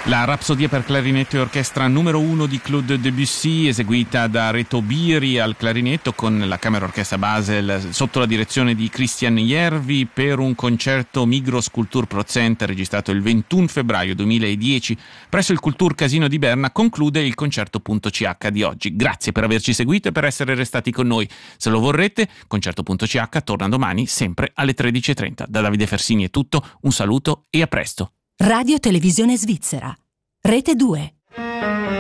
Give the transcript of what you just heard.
La Rapsodia per clarinetto e orchestra numero 1 di Claude Debussy, eseguita da Reto Biri al clarinetto con la Camera Orchestra Basel sotto la direzione di Christian Järvi, per un concerto Migros Kultur Prozent registrato il 21 febbraio 2010 presso il Kulturcasino di Berna, conclude il Concerto.ch di oggi. Grazie per averci seguito e per essere restati con noi. Se lo vorrete, Concerto.ch torna domani sempre alle 13.30. Da Davide Fersini è tutto, un saluto e a presto. Radio Televisione Svizzera, Rete 2.